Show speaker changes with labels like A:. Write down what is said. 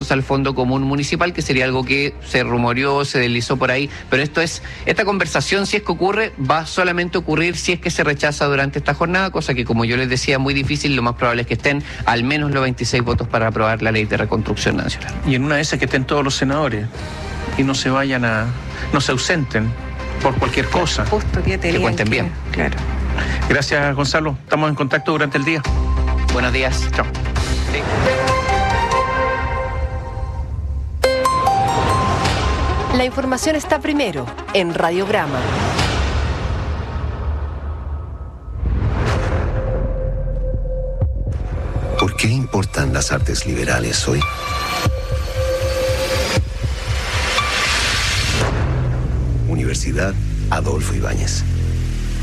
A: recursos al Fondo Común Municipal, que sería algo que se rumoreó, se deslizó por ahí, pero esta conversación, si es que ocurre, va solamente a ocurrir si es que se rechaza durante esta jornada, cosa que, como yo les decía, muy difícil. Lo más probable es que estén al menos los 26 votos para aprobar la ley de reconstrucción nacional.
B: Y en una de esas que estén todos los senadores y no se ausenten por cualquier cosa.
C: Justo que
A: cuenten bien.
C: Claro.
B: Gracias, Gonzalo. Estamos en contacto durante el día.
A: Buenos días.
B: Chao.
A: Sí.
D: La información está primero en Radiograma.
E: ¿Por qué importan las artes liberales hoy? Universidad Adolfo Ibáñez.